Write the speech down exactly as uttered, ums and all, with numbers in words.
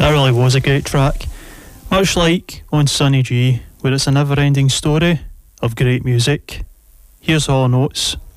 That really was a great track. Much like on Sunny G, where it's a never-ending story of great music. Here's Hall and Oates